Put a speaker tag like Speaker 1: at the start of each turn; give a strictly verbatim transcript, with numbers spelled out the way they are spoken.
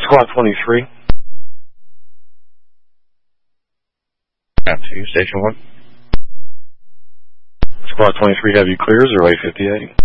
Speaker 1: Squad twenty-three. Map two, Station one. Squad twenty-three, have you clears or A fifty-eight?